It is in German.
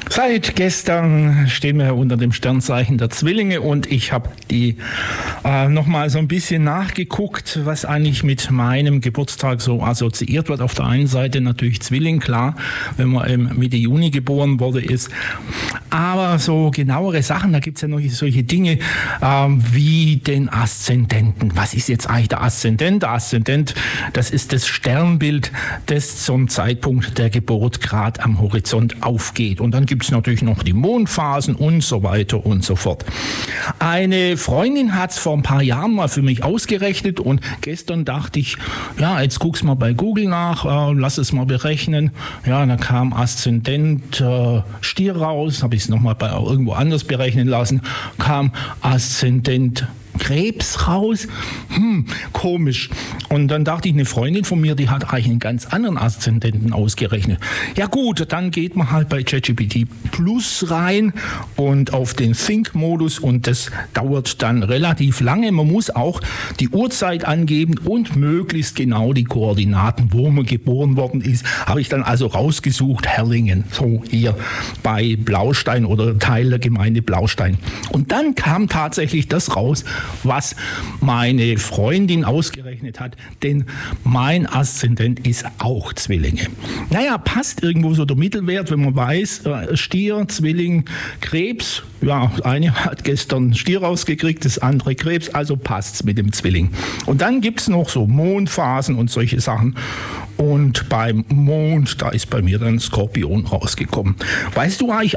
Seit gestern stehen wir unter dem Sternzeichen der Zwillinge und ich habe die nochmal so ein bisschen nachgeguckt, was eigentlich mit meinem Geburtstag so assoziiert wird. Auf der einen Seite natürlich Zwilling, klar, wenn man im Mitte Juni geboren wurde ist. Aber so genauere Sachen, da gibt es ja noch solche Dinge wie den Aszendenten. Was ist jetzt eigentlich der Aszendent? Der Aszendent, das ist das Sternbild, das zum Zeitpunkt der Geburt gerade am Horizont aufgeht. Und dann gibt es natürlich noch die Mondphasen und so weiter und so fort. Eine Freundin hat es vor ein paar Jahren mal für mich ausgerechnet und gestern dachte ich, ja, jetzt guck's mal bei Google nach, lass es mal berechnen. Ja, da kam Aszendent Stier raus, habe ich es nochmal bei irgendwo anders berechnen lassen, kam Aszendent Krebs raus. Komisch. Und dann dachte ich, eine Freundin von mir, die hat eigentlich einen ganz anderen Aszendenten ausgerechnet. Ja gut, dann geht man halt bei ChatGPT Plus rein und auf den Think-Modus und das dauert dann relativ lange. Man muss auch die Uhrzeit angeben und möglichst genau die Koordinaten, wo man geboren worden ist. Habe ich dann also rausgesucht, Herrlingen, so hier bei Blaustein oder Teil der Gemeinde Blaustein. Und dann kam tatsächlich das raus, was meine Freundin ausgerechnet hat, denn mein Aszendent ist auch Zwillinge. Naja, passt irgendwo so der Mittelwert, wenn man weiß, Stier, Zwilling, Krebs, ja, eine hat gestern Stier rausgekriegt, das andere Krebs, also passt's mit dem Zwilling. Und dann gibt's noch so Mondphasen und solche Sachen. Und beim Mond, da ist bei mir dann Skorpion rausgekommen. Weißt du eigentlich